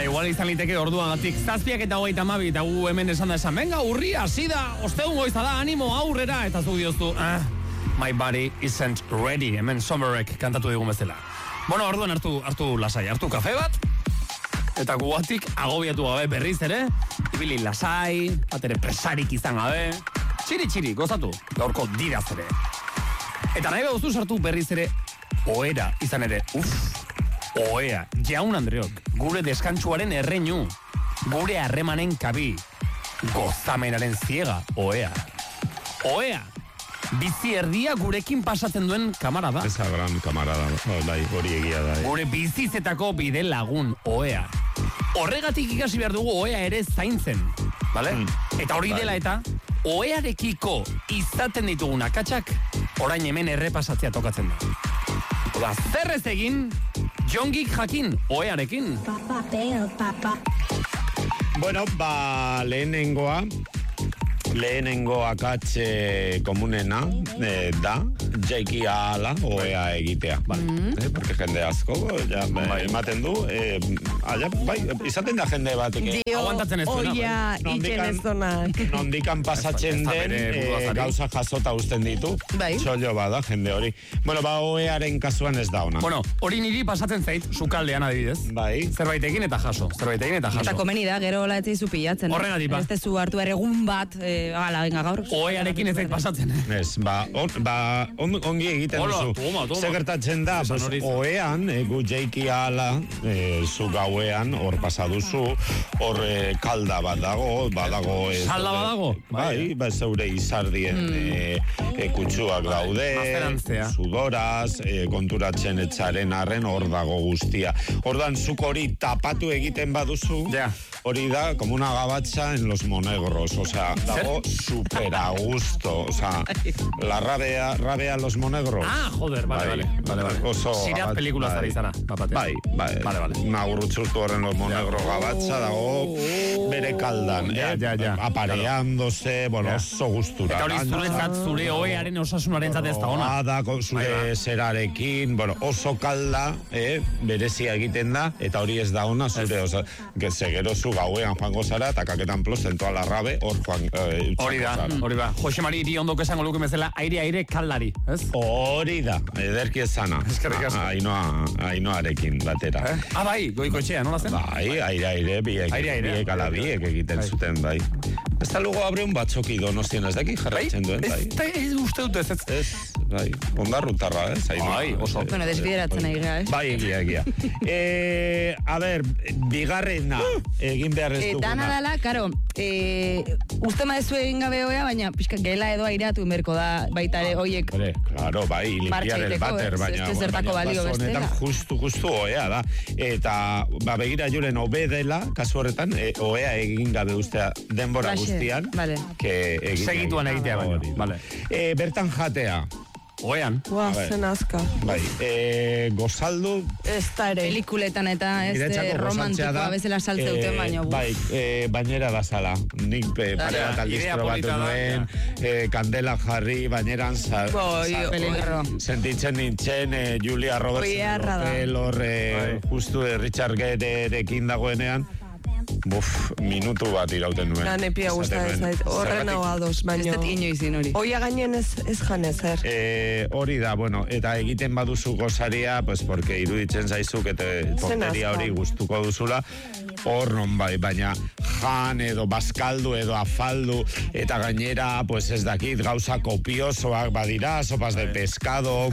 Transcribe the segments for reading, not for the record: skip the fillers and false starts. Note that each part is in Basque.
igual izan liteke orduagatik 7:32 eta gu hemen esan da esan, venga, urria, hasi da, ostegun goiza da, animo, aurrera, eta zuk dioztu, my body isn't ready, hemen Sommerek kantatu digun bezala. Bueno, orduan hartu lasai, hartu kafe bat, eta guatik agobiatu gabe berriz ere, ibili lasai, batere presarik izan gabe, txiri, gozatu, gaurko diraz ere. Eta nahi behuzu sartu berriz ere, oera izan ere, oea, jaun Andreok, gure deskantsuaren erreinu, gure harremanen kabi, gozamenaren ziega, oea. Oea, bizi erdia gurekin pasatzen duen kamarada. Esa gran kamarada, bai, hori egia da. Gure bizizetako bide lagun, oea. Horregatik ikasi behar dugu oea ere zaintzen, bale? Eta hori dela eta, oearekiko izaten ditugun akatsak, orain hemen errepasatzea tokatzen da. Oda, zer ez egin, jongik jakin, oearekin. Bueno, lehenengo akatxe komunena da, jaiki ahala oea egitea. Porque jende asko, ematen du, bai, izaten da jende batek. Aguantatzen ez duena. Oia, itxen ez donak. Nondikan pasatzen den, gauza jasota usten ditu. Txollo bada, jende hori. Bueno, oearen kasuan ez da ona. Bueno, hori niri pasatzen zait, sukaldean adibidez. Bai. Zerbaitekin eta jaso. Eta komeni da, gero hola etzi zupilatzen. Horregatik, ba. Ez tezu hartu ere egun bat, venga, gaur. Oearekin ez zait pasatzen. Ez, ongi egiten duzu. Toma. Segertatzen da, oean, gu jaiki ahala, zu gauean, hor pasaduzu, hor kalda bat badago. Salda badago? Bai, zeure izardien kutsuak daude, sudoraz, konturatzen etzaren arren hor dago guztia. Ordan zuk hori tapatu egiten baduzu, hori da, como una gabatza en los monegros, osea, dago super a gusto, osea, la rabea los monegros. Joder, vale. Sirat películas ari zara, Bai. Nagurrutzurtu horren los monegros gabatza dago bere kaldan, apareándose, bueno, oso gustura. Eta hori zuretzat, zure oearen osasunaren zatez da ona. Zure zerarekin, bueno, oso kalda, berezia egiten da, eta hori ez da ona zure, gero zu gauean joango zara, eta kaketan plosten toa la rabe, hor joan hori ba. Jose Mari iri ondoko esango luke bezala, aire kaldari, ez? Hori da, ederki ezana. Ainoarekin batera. Bai, goikoetxea, nola zen? Bai, aire, biek ala biek egiten zuten, bai. Ez da luego abre un batzoki Donostian, ez daki jarraitzen duen, bai. Ez uste dut ez. Ez, bai, ondarrutarra, ez? Bai, oso. Bueno, desbideratzen nahi gara, ez? Bai, egia. A ber, bigarrena, egin behar ez duguna. Dana dala, karo, uste maezu egin gabe hoia, baina pixka gela edo aireatu inberko da baitare hoiek. Claro, bai, limpiar el bater, baina honetan justu hoea da. Eta, begira juren obe dela, kasu horretan, hoea egin gabe ustea denbora guztian. Segituan egitea baina. Bertan jatea. Oean. Zen azka. Bai, gozaldu. Ez da ere. Pelikuletan eta romantikoa bezala saltzeuten baina. Bai, bainera da sala. Nik pare bat aldiz probatu nuen, kandela jarri, baineran sentitzen nintzen Julia Roberts horre justu Richard Gere-rekin dagoenean. Minutu bat irauten nuen. Nepia gusta ez zait. Horren hau ados, baina. Ez dut inoizin hori. Oia gainen ez janez, hori da, bueno, eta egiten baduzu gozaria, pues, porque iruditzen zaizuk, eta tonteria hori gustuko duzula, hor non bai, baina jan edo bazkaldu edo afaldu, eta gainera, pues ez dakit, gauza kopiosoak badira, sopas de pescado,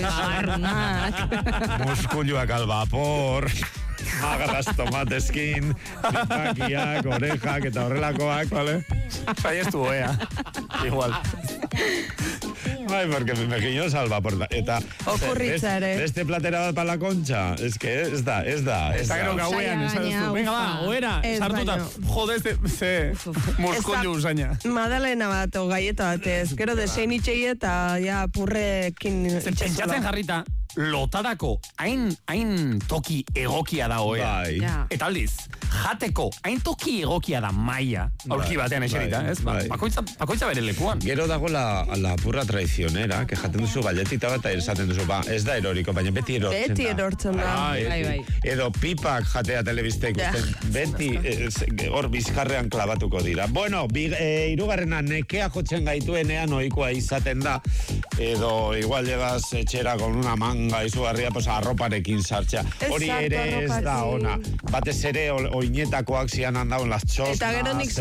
muskuluak al vapor, magras tomateskin, zipakiak, orejak, eta horrelakoak, ¿vale? Saiestu oea, igual. Ay, porque me imagino salva por la... Eta... Okurritzare. Este platera bat para la concha. Es que ez da. Eta gero gauean, esan duzu. Venga, ba, oera, sartuta. Jode, ze muskullu usaina. Madalena bat, o gaieta bat, ez. Gero desein itxei eta ja purrekin... Pentsatzen jarrita, lotarako hain toki egokia da oea. Bai. Eta aldiz, jateko, hain toki egokia da maia, aurki batean eserita, ez? Bakoitza bere lekuan. Gero dago la purra traicionera, que jaten duzu galletita bat, eta esaten duzu, ez da eroriko, baina beti erortzen da. Beti erortzen da. Bai. Edo pipak jatea telebista ikusten, beti hor bizkarrean klabatuko dira. Bueno, hirugarrena nekea jotzen gaituenean ohikoa izaten da, edo igual llegas etxera con una manga izugarria, pues arroparekin sartzea. Hori ere ez da ona. Batez ere oinetakoak zian handaun las txosnas, eta gero nik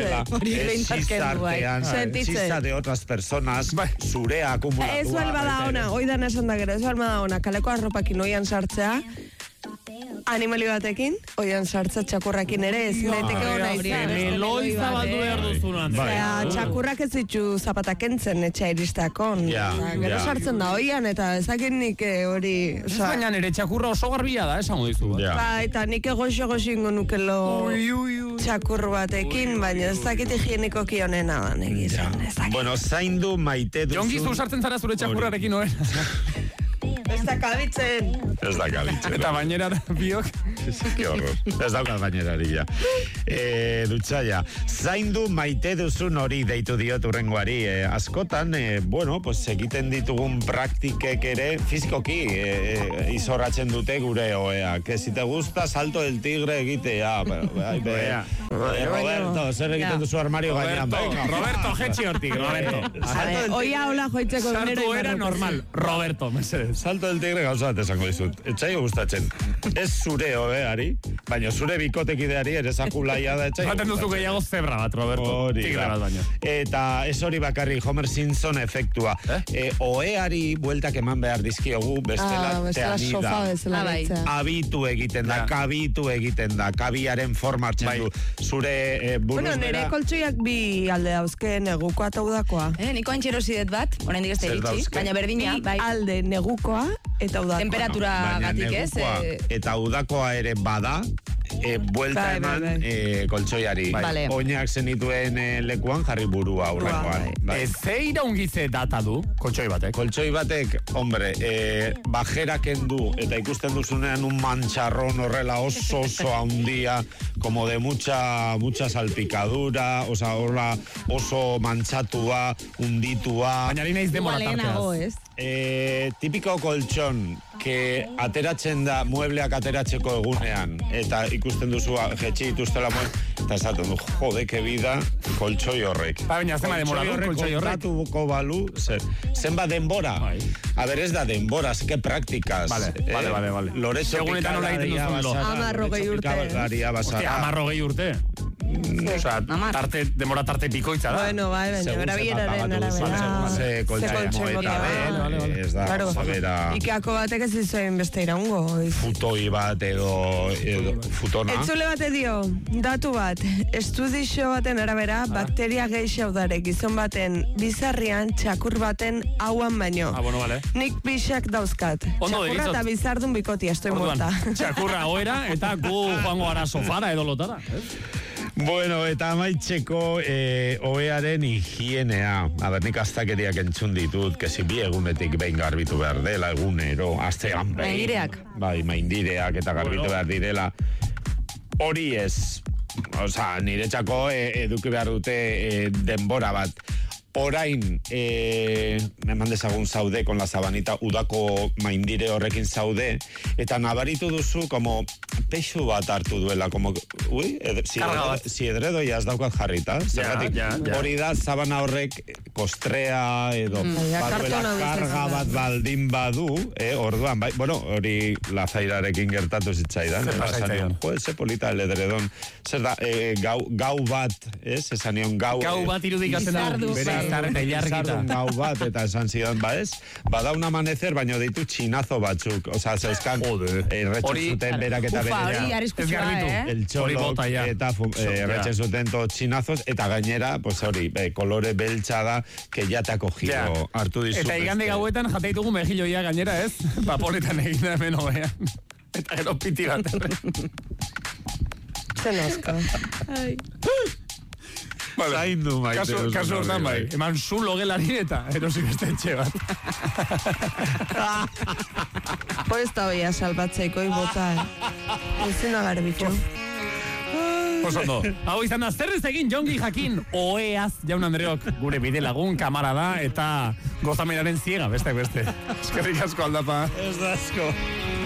txista de otras personas, zurea akumulatua. Ez balbada ona, oidan esan da gero, ez balbada ona, kaleko arropakin oian sartzea, animali batekin, oian sartza txakurrakin ere, ez daiteke ona izan. Meloi zabaldu behar duzun. Txakurrak ez ditu zapatak entzen etxa iristakon. Gero sartzen da oian, eta ezakin nik hori... Baina nire txakurra oso garbia da, esango dizu. Eta nik goxo ingo nukelo txakur batekin, baina ez dakit higieniko kionena da, negizan. Bueno, zaindu maite duzu... Jongizu sartzen zara zure txakurrarekin, oen? Ez da kabitzen. Eta bainera biok. Ke horror. Ez daukat bainerari ja. Dutxaia. Zaindu maite duzun hori deitu diot urrengoari. Askotan, bueno, pues egiten ditugun praktikek ere fizikoki izorratzen dute gure oea. Que si te gusta salto del tigre egitea. Roberto, zer egiten duzu armario gainean. Roberto, jetxi hortik, Roberto. Oia hola joitzeko Salto era normal. Roberto, mesedez. Salto del tigre gauza bat esango dizut. Etxaio gustatzen. Ez zure oeari, baina zure bikotekideari ere zakulaia da etxaio. Baten duzu gehiago zebra bat, Roberto. Tigre bat baino. Eta ez hori bakarri Homer Simpson efektua. Oeari bueltak eman behar dizkiogu, bestela teanida. Abitu egiten da, kabitu egiten da, kabiaren forma hartzen du. Zure buruz bera... Bueno, nire koltsoiak bi alde dauzke, negukoa eta udakoa. Niko antxerosidet bat, oraindik ez da iritsi, baina berdina. Bi alde negukoa eta udakoa. Temperatura gatik ez. Eta udakoa ere bada, buelta eman koltsoiari. Oinak zenituen lekuan jarri burua aurrekoan. Ze iraungize data du koltsoi batek? Koltsoi batek, hombre, bajera kendu eta ikusten duzunean un mancharrón horrela oso handia, como de mucha salpicadura, oso manchatua, hunditua. Baina naiz demora tarteaz. Tipiko koltson que ateratzen da muebleak ateratzeko egunean eta ikusten duzu jetxi dituztela eta esaten du, jode, que vida koltsoi horrek. Baina zema demora du koltsoi horrek? Kontatuko balu, zenba denbora? A ber, ez da denbora, que praktikaz. Vale. Loretxo Amarrogei urte. Amarrogei urte? Osa, demora tarte pikoitza da. Bueno, baina berabieraren arabera. Ze koltsoi ez da, zabera... Ikeako batek ez dizuen beste iraungo. Futoi bat edo futona. Entzule bate dio, datu bat, estudixo baten arabera, bakteria geixau dare gizon baten bizarrian txakur baten hauan baino. Bueno, vale. Nik pixak dauzkat. Txakurra eta bizardun bikotia, estoy muerta. Txakurra oera eta gu joango gara sofara edo lotara. Bueno, eta amaitzeko oearen higienea. Nik astakeriak entzun ditut, que si bi egunetik behin garbitu behar dela, egunero, astean behin. Maindireak. Bai, maindireak eta garbitu behar direla. Hori ez, niretzako eduki behar dute denbora bat. Orain, eman dezagun zaude, con la sabanita, udako maindire horrekin zaude, eta nabaritu duzu, como, peixu bat hartu duela, como, si edredoi az daukat jarrita, zergatik, hori da, sabana horrek, kostrea, edo, baduela karga bat baldin badu, orduan, bai, bueno, hori lazairarekin gertatu zitzaidan, ze polita el edredon, zer da, gau bat, esanion gau bat irudikatzen du, Zardun gau bat, eta esan zidan, bada un amanecer, baino deitu txinazo batzuk, zeuzkan, erretxezuten berak eta berea. Hori arriskuzua, el txolok eta erretxezuten to txinazos, eta gainera, hori, kolore beltza da, que ya te ha cogido hartu dizu. Eta igande gauetan jateitugu mejilloia gainera, ez? Papoletan egin da hemen hobean. Eta gero piti bat. Zenozka. Zaindu maite duzu. Kasu hortan bai. Eman zu logelari eta erosik beste etxe bat. Pues da hoia salbatzeiko ibota. Ezena garbitxo. Osondo. Hau izan da, zer ez egin Jongi Jakin oeaz, jaun Andreok, gure bide lagun, kamarada, eta gozamenaren ziega, beste. Eskerrik asko aldapa. Ez da asko.